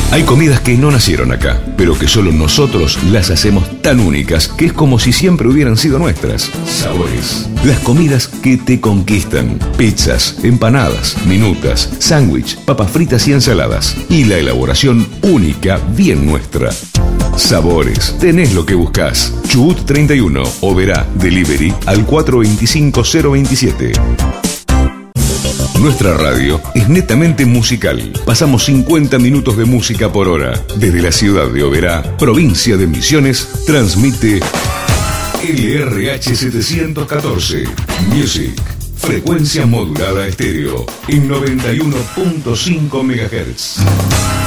Hay comidas que no nacieron acá, pero que solo nosotros las hacemos tan únicas que es como si siempre hubieran sido nuestras. Sabores. Las comidas que te conquistan. Pizzas, empanadas, minutas, sándwich, papas fritas y ensaladas. Y la elaboración única, bien nuestra. Sabores. Tenés lo que buscás. Chubut 31, Oberá, delivery al 425-027. Nuestra radio es netamente musical. Pasamos 50 minutos de música por hora. Desde la ciudad de Oberá, provincia de Misiones, transmite LRH 714 Music. Frecuencia modulada estéreo en 91.5 MHz.